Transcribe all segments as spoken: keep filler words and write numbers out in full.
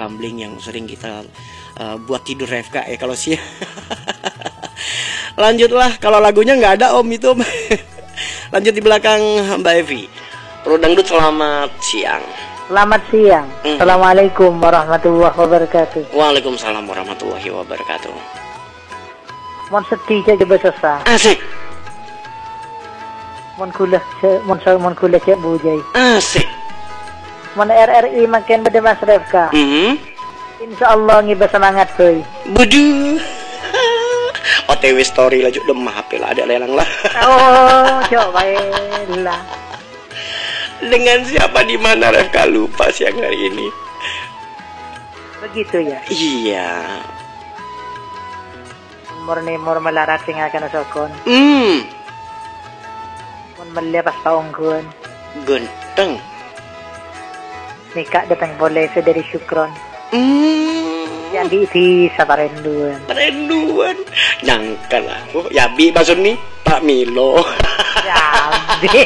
tumbling yang sering kita uh, buat tidur Refka ya kalau sih. Lanjutlah, kalau lagunya nggak ada Om itu Om. Lanjut di belakang Mbak Evi. Pro Dangdut, selamat siang. Selamat siang. Mm. Assalamualaikum warahmatullahi wabarakatuh. Waalaikumsalam warahmatullahi wabarakatuh. Mon sedih aja besasa. Asik. Mon kulah, mon saya mon kulah cek bujai. Asik. Mon R R I makin beda Mas Refka. Mm -hmm. Insya Allah ngibah semangat boy. Budu. O T W story lah juga demah H P lah ada lelang lah. Oh, coba lah. Dengan siapa di mana Refka lupa siang hari ini. Begitu ya. Iya. Murni mur melarat sing akan sokon. Hmm. Mun melepas paunggun. Genteng. Nikah datang boleh dari Syukron. Hmm. Jadi bisa parenduan. Parenduan. Nyangka lah. Oh, Yabi maksud nih Pak Milo. Yabi.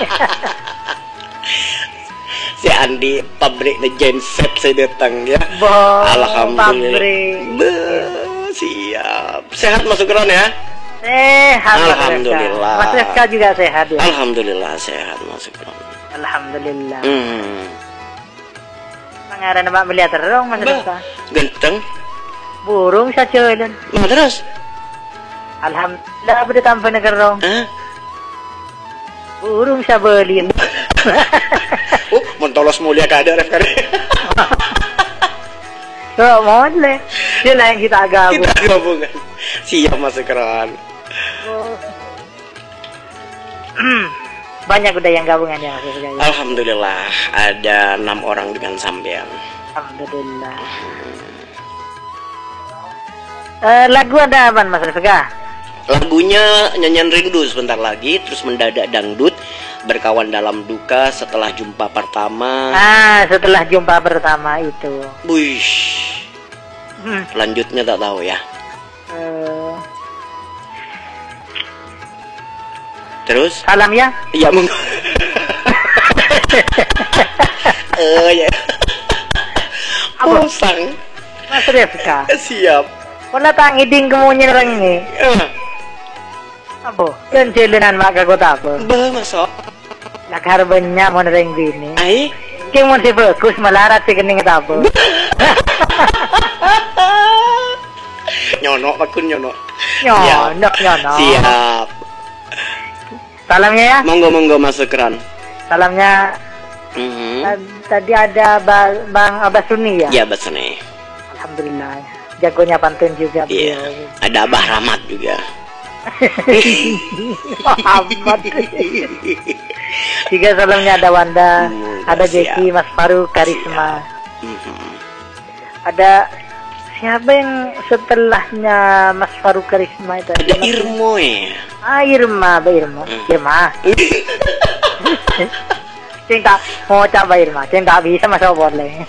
Si Andi pabrik the genset saya datang ya. Bo, alhamdulillah. Be, siap. Sehat Mas Sukron ya? Sehat. Alhamdulillah. Mas Refka juga sehat ya? Alhamdulillah sehat Mas Sukron. Alhamdulillah. Hmm. Pangaran Mbak melihat terong Mas Refka. Genteng. Burung saja dan. Nah, terus? Alhamdulillah beda tanpa negerong. Hah? Burung sabelin. Oh, mentolos mulia kada Refka. So, mohon le. Sila yang kita gabung. Kita gabungan. Siap Mas Sukron. Oh. Banyak udah yang gabungan ya Mas Refka. Alhamdulillah ada enam orang dengan sampean. Alhamdulillah. Uh, lagu ada apa Mas Refka? Lagunya Nyanyian Rindu sebentar lagi, terus Mendadak Dangdut, Berkawan Dalam Duka, Setelah Jumpa Pertama. Ah, setelah jumpa pertama itu. Wih. Hmm. Lanjutnya tak tahu ya. Uh, Terus? salam ya? Iya mong. Eh ya. Pusang. Mas Refka. Siap. Wala tang iding kemunyin orang ini. Eh. Apa? Kan jelinan mak kagota apa? Bah masuk. Lakar banyak mon ring bini. Ai. King mon si bagus melarat si kening apa? Nyono makun nyono. Nyono nyono. Siap. Salamnya ya? Monggo monggo masuk keran. Salamnya. Mm-hmm. Tadi ada ba Bang Abasuni ya? Iya Basuni. Alhamdulillah. Jagonya pantun juga. Iya. Ada Abah Rahmat juga. Muhammad. Tiga salamnya ada Wanda, hmm, ada Jeki, Mas Faru, Karisma. Mm-hmm. Ada siapa yang setelahnya Mas Faru Karisma itu? Ada Irmo ya. Ah Irma, Mbak Irma. Hmm. Irma. Cinta mau coba Irma, cinta bisa masa boleh.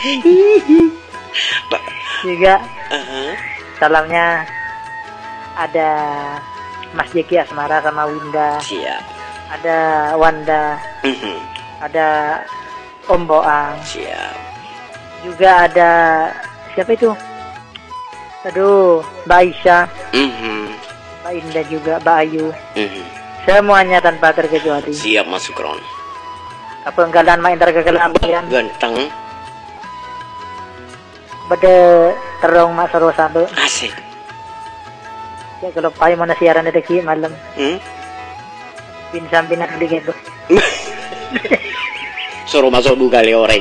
Juga uh-huh. salamnya ada Mas Jeki Asmara sama Winda. Siap. Ada Wanda. Mm-hmm. Ada Om Boang. Siap. Juga ada siapa itu? Aduh, Mbak Aisyah. Mm-hmm. Mbak Indah juga, Mbak Ayu. Mm-hmm. Semuanya tanpa terkecuali. Siap Mas Sukron. Apa enggalan main terkegelan kalian? Ganteng. Bede terong Mas Rosabe. Asik. Ya kalau pai mana siaran detik malam. Hmm? Pinsam pinak di gitu. Suruh masuk duga le orang.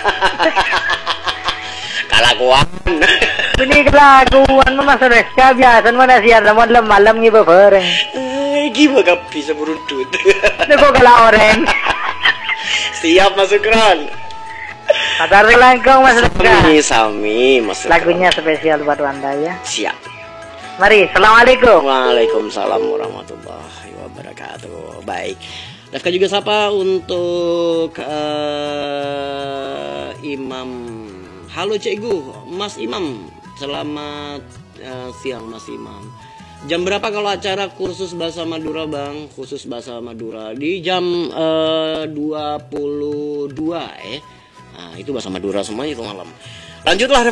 Kalakuan. Ini kelakuan Mas Refka biasa mana siaran malam malam ngiba bareng. Eh, gimana gak bisa beruntut. Itu kok kalah orang. Siap Mas Sukron. Matar langkong Mas Refka. Sami sami Mas Sukron. Lagunya spesial buat Wanda ya. Siap. Mari, assalamualaikum. Waalaikumsalam warahmatullahi wabarakatuh. Baik, Refka juga sapa untuk uh, Imam. Halo Cikgu, Mas Imam. Selamat uh, siang Mas Imam. Jam berapa kalau acara kursus bahasa Madura Bang? Khusus bahasa Madura di jam uh, dua puluh dua eh. Nah, itu bahasa Madura semuanya itu malam. Lanjutlah.